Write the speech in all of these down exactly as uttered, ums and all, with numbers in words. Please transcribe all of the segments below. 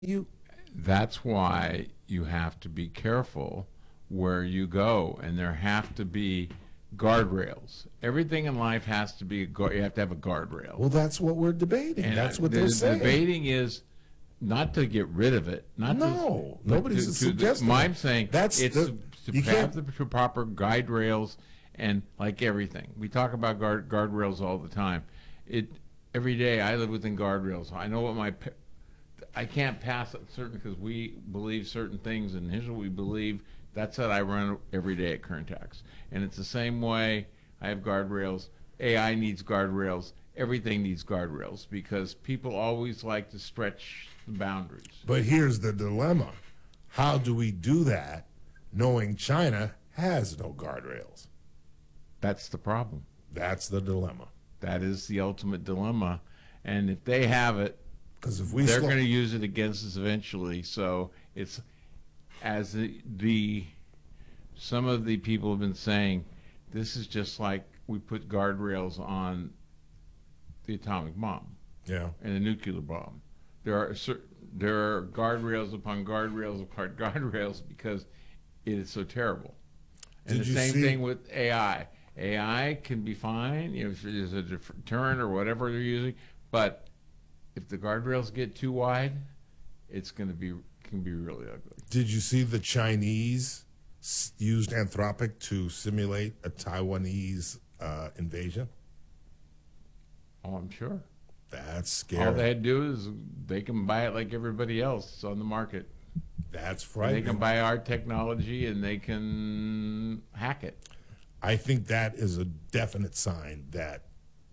You That's why you have to be careful where you go, and there have to be guardrails. Everything in life has to be, a guard, you have to have a guardrail. well, that's what we're debating. And that's what the, they're the saying. debating is not to get rid of it. Not No, to, nobody's to, to suggesting the, that. I'm saying That's it's the- to, you to have can't- the proper guide rails, and like everything, we talk about guard guardrails all the time. It every day I live within guardrails. I know what my pa- I can't pass it certain because we believe certain things, and here's what we believe. That's what I run every day at Current Tax, and it's the same way. I have guardrails. A I needs guardrails. Everything needs guardrails because people always like to stretch the boundaries. But here's the dilemma. How do we do that knowing China has no guardrails? That's the problem. That's the dilemma. That is the ultimate dilemma, and if they have it, Because if we they're slow- going to use it against us eventually. So it's as the, the some of the people have been saying, this is just like we put guardrails on the atomic bomb yeah. and the nuclear bomb. There are cer- there are guardrails upon guardrails upon guardrails because it is so terrible. And Did the you same see- thing with A I. A I can be fine, you know, if there's a deterrent or whatever they're using, but if the guardrails get too wide, it's going to be can be really ugly. Did you see the Chinese s- used Anthropic to simulate a Taiwanese uh, invasion? Oh, I'm sure. That's scary. All they had to do is they can buy it like everybody else on the market. That's They frightening. can buy our technology and they can hack it. I think that is a definite sign that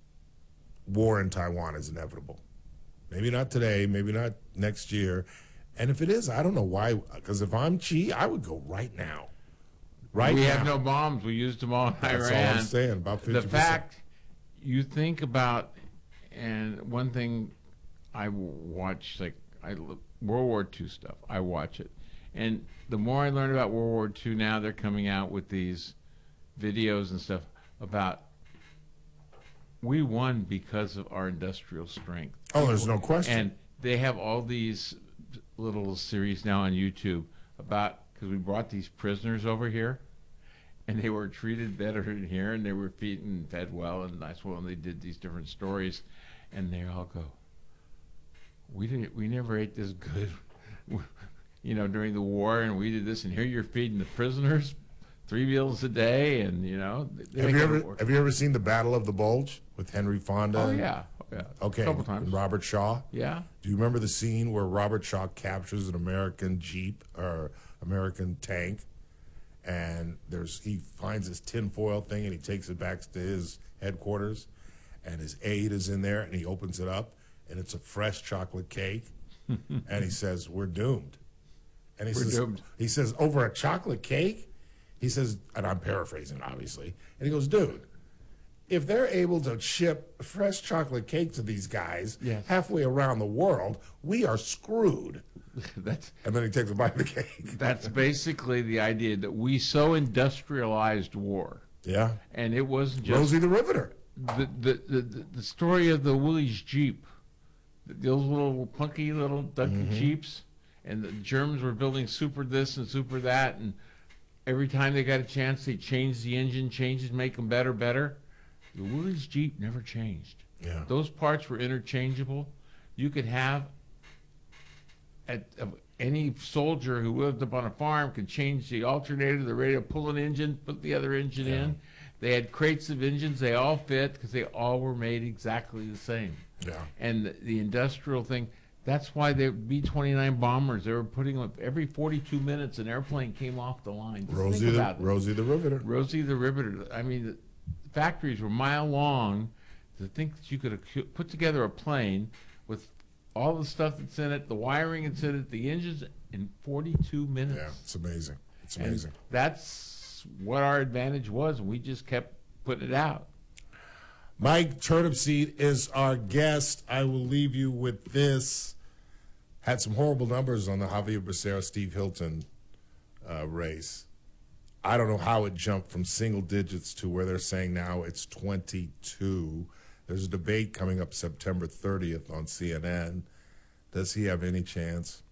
war in Taiwan is inevitable. Maybe not today, maybe not next year. And if it is, I don't know why. Because if I'm Xi, I would go right now. Right we now. have no bombs. We used them all in That's Iran. all I'm saying. About fifty The percent. fact you think about, and one thing I watch, like I look, World War Two stuff. I watch it, and the more I learn about World War Two, now they're coming out with these videos and stuff about we won because of our industrial strength. Oh, there's no question. And they have all these little series now on YouTube about, because we brought these prisoners over here, and they were treated better in here, and they were feeding and fed well, and that's when they did these different stories, and they all go, we didn't, we never ate this good, you know, during the war, and we did this, and here you're feeding the prisoners three meals a day, and you know. They Have make you it ever work. have you ever seen the Battle of the Bulge with Henry Fonda? Oh and- yeah, yeah. Okay. a couple and times. Robert Shaw. Yeah. Do you remember the scene where Robert Shaw captures an American Jeep or American tank, and there's he finds his tinfoil thing and he takes it back to his headquarters, and his aide is in there and he opens it up and it's a fresh chocolate cake, and he says, "We're doomed." And he We're says, doomed. he says, "Over a chocolate cake?" He says, and I'm paraphrasing obviously, and he goes, "Dude, if they're able to ship fresh chocolate cake to these guys Yes. halfway around the world, we are screwed." That's And then he takes a bite of the cake. that's basically the idea that we so industrialized war, Yeah. and it wasn't just Rosie the Riveter. the, the, the, the, the story of the Willys Jeep, those little punky little ducky Mm-hmm. Jeeps, and the Germans were building super this and super that, and every time they got a chance, they changed the engine, changes, make them better, better. The Willys Jeep never changed. Yeah. Those parts were interchangeable. You could have at, of any soldier who lived up on a farm could change the alternator, the radio, pull an engine, put the other engine Yeah. in. They had crates of engines. They all fit because they all were made exactly the same. Yeah. And the, the industrial thing, that's why the B twenty-nine bombers, they were putting up every forty-two minutes an airplane came off the line. Just Rosie think the, about it. Rosie the Riveter. Rosie the Riveter. I mean, the factories were mile long. To think that you could have put together a plane with all the stuff that's in it, the wiring that's in it, the engines, in forty-two minutes. Yeah, it's amazing. It's And amazing. that's what our advantage was, and we just kept putting it out. Mike Turnipseed is our guest. I will leave you with this. Had some horrible numbers on the Javier Becerra Steve Hilton uh, race. I don't know how it jumped from single digits to where they're saying now it's twenty-two. There's a debate coming up September thirtieth on C N N. Does he have any chance?